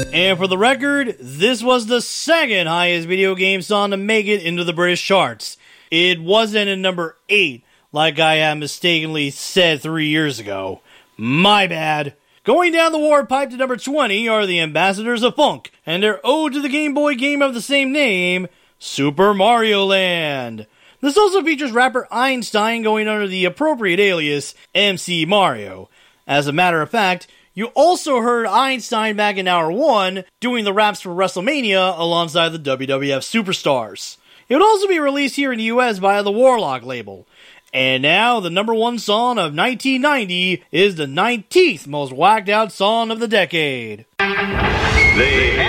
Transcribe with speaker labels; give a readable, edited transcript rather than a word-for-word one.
Speaker 1: And for the record, this was the second highest video game song to make it into the British charts. It wasn't in number 8, like I had mistakenly said 3 years ago. My bad. Going down the warpipe to number 20 are the Ambassadors of Funk, and their ode to the Game Boy game of the same name, Super Mario Land. This also features rapper Einstein going under the appropriate alias, MC Mario. As a matter of fact, you also heard Einstein back in Hour 1 doing the raps for WrestleMania alongside the WWF Superstars. It would also be released here in the US via the Warlock label. And now, the number 1 song of 1990 is the 19th most whacked out song of the decade.
Speaker 2: The